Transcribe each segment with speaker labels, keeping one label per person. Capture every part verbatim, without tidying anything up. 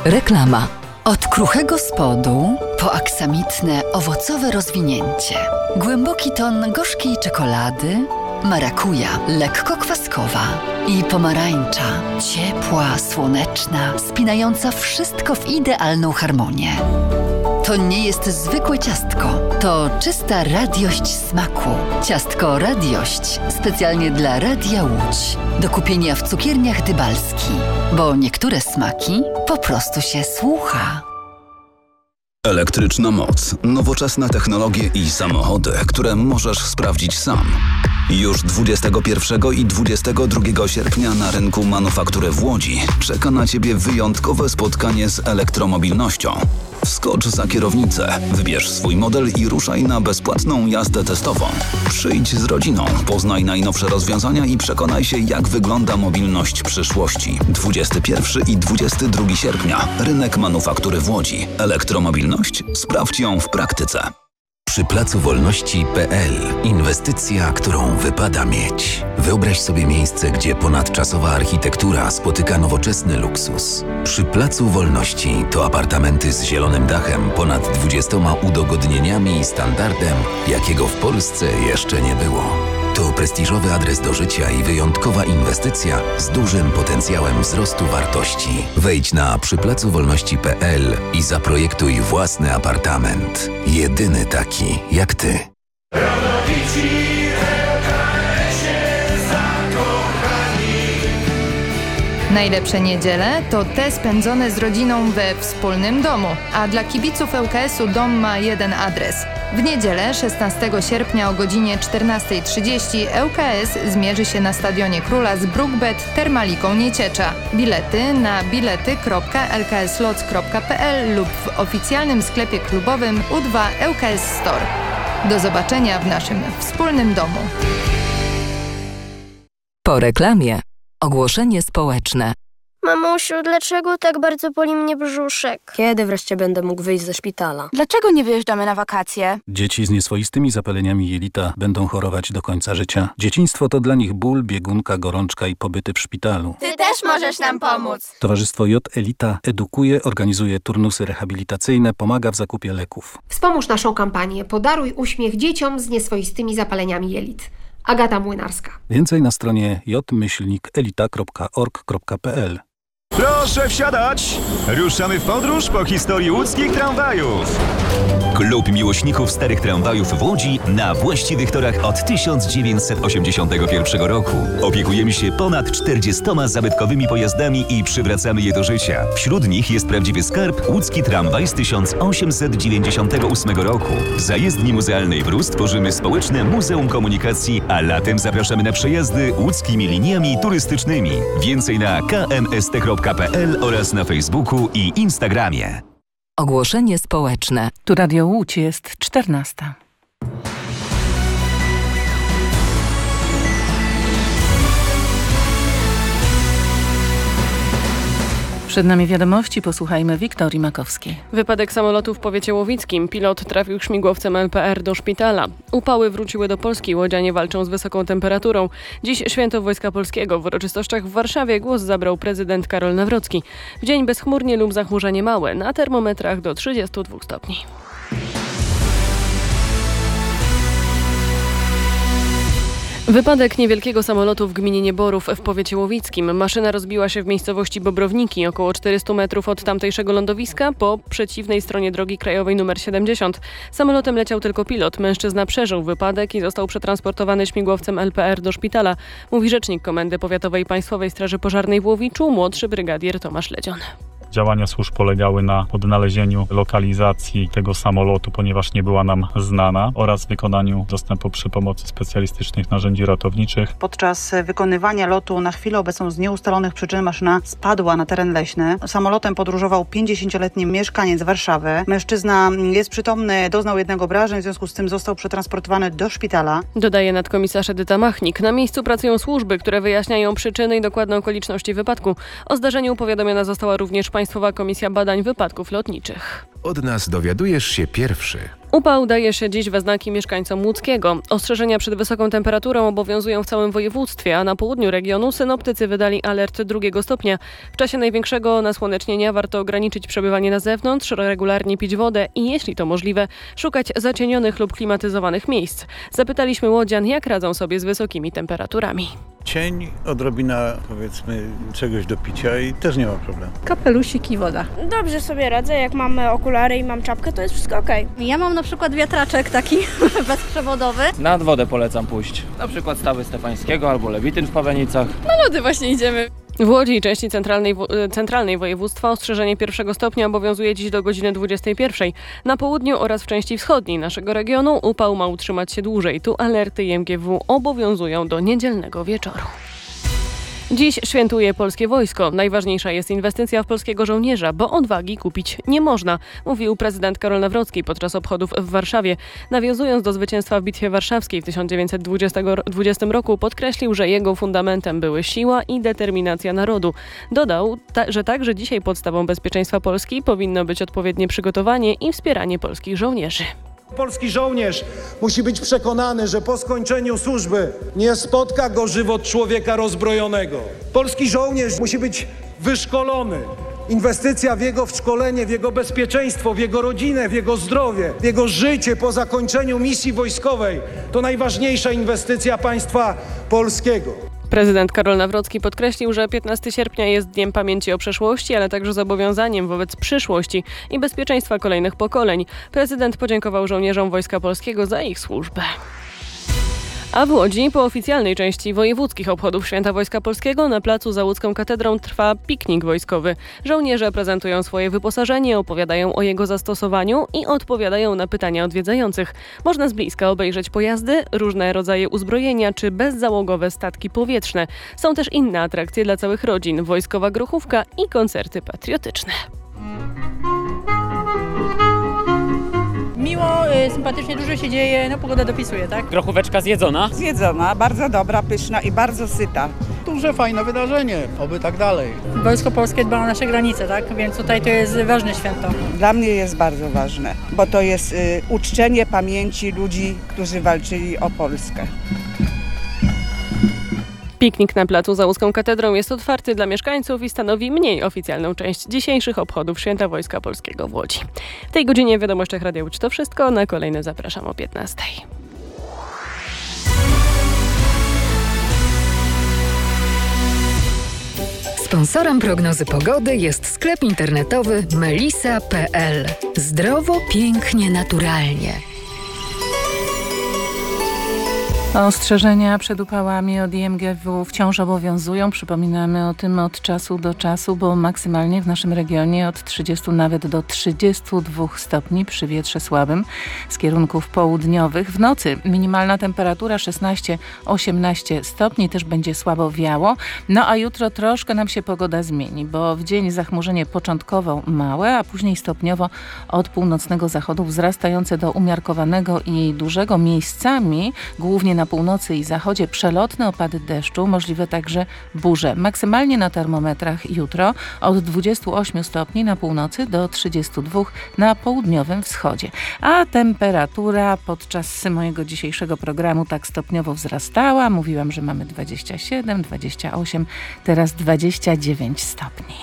Speaker 1: Reklama. Od kruchego spodu po aksamitne, owocowe rozwinięcie. Głęboki ton gorzkiej czekolady, marakuja, lekko kwaskowa i pomarańcza, ciepła, słoneczna, spinająca wszystko w idealną harmonię. To nie jest zwykłe ciastko, to czysta radiość smaku. Ciastko Radiość specjalnie dla Radia Łódź. Do kupienia w cukierniach Dybalski, bo niektóre smaki po prostu się słucha.
Speaker 2: Elektryczna moc, nowoczesne technologie i samochody, które możesz sprawdzić sam. Już dwudziestego pierwszego i dwudziestego drugiego sierpnia na rynku manufaktury w Łodzi czeka na Ciebie wyjątkowe spotkanie z elektromobilnością. Wskocz za kierownicę, wybierz swój model i ruszaj na bezpłatną jazdę testową. Przyjdź z rodziną, poznaj najnowsze rozwiązania i przekonaj się, jak wygląda mobilność przyszłości. dwudziestego pierwszego i dwudziestego drugiego sierpnia. Rynek manufaktury w Łodzi. Elektromobilność? Sprawdź ją w praktyce.
Speaker 3: Przy Placu Wolności kropka pe el inwestycja, którą wypada mieć. Wyobraź sobie miejsce, gdzie ponadczasowa architektura spotyka nowoczesny luksus. Przy Placu Wolności to apartamenty z zielonym dachem, ponad dwudziestoma udogodnieniami i standardem, jakiego w Polsce jeszcze nie było. To prestiżowy adres do życia i wyjątkowa inwestycja z dużym potencjałem wzrostu wartości. Wejdź na przy placu wolności kropka pe el i zaprojektuj własny apartament. Jedyny taki jak ty.
Speaker 4: Najlepsze niedziele to te spędzone z rodziną we wspólnym domu, a dla kibiców L K S-u dom ma jeden adres. W niedzielę szesnastego sierpnia o godzinie czternasta trzydzieści L K S zmierzy się na Stadionie Króla z Brookbet Termaliką Nieciecza. Bilety na bilety kropka l k s lots kropka p l lub w oficjalnym sklepie klubowym U dwa L K S Store. Do zobaczenia w naszym wspólnym domu.
Speaker 1: Po reklamie. Ogłoszenie społeczne.
Speaker 5: Mamusiu, dlaczego tak bardzo boli mnie brzuszek?
Speaker 6: Kiedy wreszcie będę mógł wyjść ze szpitala?
Speaker 7: Dlaczego nie wyjeżdżamy na wakacje?
Speaker 8: Dzieci z nieswoistymi zapaleniami jelita będą chorować do końca życia. Dzieciństwo to dla nich ból, biegunka, gorączka i pobyty w szpitalu.
Speaker 7: Ty też możesz nam pomóc.
Speaker 8: Towarzystwo J Elita edukuje, organizuje turnusy rehabilitacyjne, pomaga w zakupie leków.
Speaker 9: Wspomóż naszą kampanię Podaruj uśmiech dzieciom z nieswoistymi zapaleniami jelit. Agata Młynarska.
Speaker 8: Więcej na stronie j myślnik elita kropka org kropka p l.
Speaker 10: Proszę wsiadać! Ruszamy w podróż po historii łódzkich tramwajów.
Speaker 11: Klub miłośników starych tramwajów w Łodzi na właściwych torach od tysiąc dziewięćset osiemdziesiątego pierwszego roku. Opiekujemy się ponad czterdziestoma zabytkowymi pojazdami i przywracamy je do życia. Wśród nich jest prawdziwy skarb łódzki tramwaj z tysiąc osiemset dziewięćdziesiątego ósmego roku. W zajezdni muzealnej Brus tworzymy społeczne Muzeum Komunikacji, a latem zapraszamy na przejazdy łódzkimi liniami turystycznymi. Więcej na k m s t kropka p l oraz na Facebooku i Instagramie.
Speaker 1: Ogłoszenie społeczne.
Speaker 12: Tu Radio Łódź, jest czternasta. Przed nami wiadomości, posłuchajmy Wiktorii Makowskiej.
Speaker 13: Wypadek samolotu w powiecie łowickim. Pilot trafił śmigłowcem L P R do szpitala. Upały wróciły do Polski. Łodzianie walczą z wysoką temperaturą. Dziś święto Wojska Polskiego. W uroczystościach w Warszawie głos zabrał prezydent Karol Nawrocki. W dzień bezchmurnie lub zachmurzenie małe. Na termometrach do trzydziestu dwóch stopni. Wypadek niewielkiego samolotu w gminie Nieborów w powiecie łowickim. Maszyna rozbiła się w miejscowości Bobrowniki, około czterystu metrów od tamtejszego lądowiska, po przeciwnej stronie drogi krajowej nr siedemdziesiąt. Samolotem leciał tylko pilot. Mężczyzna przeżył wypadek i został przetransportowany śmigłowcem L P R do szpitala, mówi rzecznik Komendy Powiatowej Państwowej Straży Pożarnej w Łowiczu, młodszy brygadier Tomasz Ledzion.
Speaker 14: Działania służb polegały na odnalezieniu lokalizacji tego samolotu, ponieważ nie była nam znana, oraz wykonaniu dostępu przy pomocy specjalistycznych narzędzi ratowniczych.
Speaker 15: Podczas wykonywania lotu na chwilę obecną z nieustalonych przyczyn maszyna spadła na teren leśny. Samolotem podróżował pięćdziesięcioletni mieszkaniec Warszawy. Mężczyzna jest przytomny, doznał jednego obrażeń, w związku z tym został przetransportowany do szpitala.
Speaker 13: Dodaje nadkomisarz Edyta Machnik. Na miejscu pracują służby, które wyjaśniają przyczyny i dokładne okoliczności wypadku. O zdarzeniu powiadomiona została również Państwowa Komisja Badań Wypadków Lotniczych.
Speaker 3: Od nas dowiadujesz się pierwszy.
Speaker 13: Upał daje się dziś we znaki mieszkańcom Łódzkiego. Ostrzeżenia przed wysoką temperaturą obowiązują w całym województwie, a na południu regionu synoptycy wydali alert drugiego stopnia. W czasie największego nasłonecznienia warto ograniczyć przebywanie na zewnątrz, regularnie pić wodę i, jeśli to możliwe, szukać zacienionych lub klimatyzowanych miejsc. Zapytaliśmy łodzian, jak radzą sobie z wysokimi temperaturami.
Speaker 16: Cień, odrobina, powiedzmy, czegoś do picia i też nie ma problemu.
Speaker 17: Kapelusik i woda.
Speaker 18: Dobrze sobie radzę, jak mam okulary i mam czapkę, to jest wszystko okej.
Speaker 17: Okay. Ja mam na przykład wiatraczek taki bezprzewodowy.
Speaker 19: Nad wodę polecam pójść. Na przykład Stawy Stefańskiego albo Lewityn w Pawenicach.
Speaker 13: Na lody właśnie idziemy. W Łodzi i części centralnej, centralnej województwa ostrzeżenie pierwszego stopnia obowiązuje dziś do godziny dwudziestej pierwszej. Na południu oraz w części wschodniej naszego regionu upał ma utrzymać się dłużej. Tu alerty I M G W obowiązują do niedzielnego wieczoru. Dziś świętuje polskie wojsko. Najważniejsza jest inwestycja w polskiego żołnierza, bo odwagi kupić nie można, mówił prezydent Karol Nawrocki podczas obchodów w Warszawie. Nawiązując do zwycięstwa w Bitwie Warszawskiej w tysiąc dziewięćset dwudziestym roku, podkreślił, że jego fundamentem były siła i determinacja narodu. Dodał, ta, że także dzisiaj podstawą bezpieczeństwa Polski powinno być odpowiednie przygotowanie i wspieranie polskich żołnierzy.
Speaker 20: Polski żołnierz musi być przekonany, że po skończeniu służby nie spotka go żywot człowieka rozbrojonego. Polski żołnierz musi być wyszkolony. Inwestycja w jego szkolenie, w jego bezpieczeństwo, w jego rodzinę, w jego zdrowie, w jego życie po zakończeniu misji wojskowej to najważniejsza inwestycja państwa polskiego.
Speaker 13: Prezydent Karol Nawrocki podkreślił, że piętnastego sierpnia jest Dniem Pamięci o Przeszłości, ale także zobowiązaniem wobec przyszłości i bezpieczeństwa kolejnych pokoleń. Prezydent podziękował żołnierzom Wojska Polskiego za ich służbę. A w Łodzi po oficjalnej części wojewódzkich obchodów Święta Wojska Polskiego na placu za Łódzką Katedrą trwa piknik wojskowy. Żołnierze prezentują swoje wyposażenie, opowiadają o jego zastosowaniu i odpowiadają na pytania odwiedzających. Można z bliska obejrzeć pojazdy, różne rodzaje uzbrojenia czy bezzałogowe statki powietrzne. Są też inne atrakcje dla całych rodzin, wojskowa grochówka i koncerty patriotyczne.
Speaker 17: Miło, sympatycznie, dużo się dzieje, no pogoda dopisuje, tak?
Speaker 19: Grochóweczka zjedzona?
Speaker 21: Zjedzona, bardzo dobra, pyszna i bardzo syta.
Speaker 16: Duże, fajne wydarzenie, oby tak dalej.
Speaker 17: Wojsko Polskie dba o nasze granice, tak? Więc tutaj to jest ważne święto.
Speaker 21: Dla mnie jest bardzo ważne, bo to jest y, uczczenie pamięci ludzi, którzy walczyli o Polskę.
Speaker 13: Piknik na placu za Łódzką Katedrą jest otwarty dla mieszkańców i stanowi mniej oficjalną część dzisiejszych obchodów Święta Wojska Polskiego w Łodzi. W tej godzinie w Wiadomościach Radia Łódź to wszystko. Na kolejne zapraszam o piętnastej.
Speaker 1: Sponsorem prognozy pogody jest sklep internetowy melisa kropka p l. Zdrowo, pięknie, naturalnie.
Speaker 12: Ostrzeżenia przed upałami od I M G W wciąż obowiązują. Przypominamy o tym od czasu do czasu, bo maksymalnie w naszym regionie od trzydziestu nawet do trzydziestu dwóch stopni przy wietrze słabym z kierunków południowych. W nocy minimalna temperatura szesnaście osiemnaście stopni, też będzie słabo wiało. No a jutro troszkę nam się pogoda zmieni, bo w dzień zachmurzenie początkowo małe, a później stopniowo od północnego zachodu wzrastające do umiarkowanego i dużego, miejscami głównie na Na północy i zachodzie przelotne opady deszczu, możliwe także burze. Maksymalnie na termometrach jutro od dwudziestu ośmiu stopni na północy do trzydziestu dwóch na południowym wschodzie. A temperatura podczas mojego dzisiejszego programu tak stopniowo wzrastała. Mówiłam, że mamy dwadzieścia siedem, dwadzieścia osiem, teraz dwadzieścia dziewięć stopni.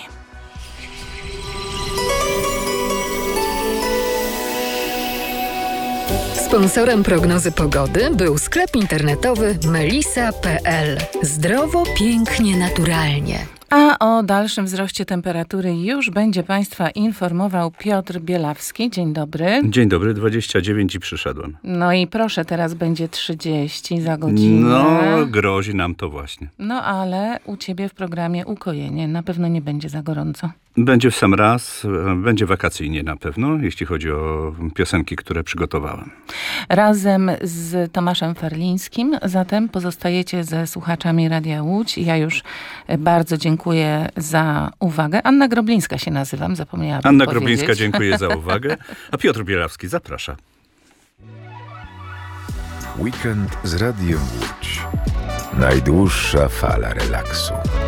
Speaker 1: Sponsorem prognozy pogody był sklep internetowy melisa kropka p l. Zdrowo, pięknie, naturalnie.
Speaker 12: A o dalszym wzroście temperatury już będzie Państwa informował Piotr Bielawski. Dzień dobry.
Speaker 22: Dzień dobry, dwadzieścia dziewięć i przyszedłem.
Speaker 12: No i proszę, teraz będzie trzydzieści za godzinę.
Speaker 22: No, grozi nam to właśnie.
Speaker 12: No ale u Ciebie w programie ukojenie. Na pewno nie będzie za gorąco.
Speaker 22: Będzie w sam raz, będzie wakacyjnie na pewno, jeśli chodzi o piosenki, które przygotowałem.
Speaker 12: Razem z Tomaszem Ferlińskim zatem pozostajecie ze słuchaczami Radia Łódź. Ja już bardzo dziękuję za uwagę. Anna Groblińska się nazywam, zapomniałam
Speaker 22: Anna
Speaker 12: powiedzieć.
Speaker 22: Groblińska, dziękuję za uwagę. A Piotr Bielawski zaprasza.
Speaker 23: Weekend z Radiem Łódź. Najdłuższa fala relaksu.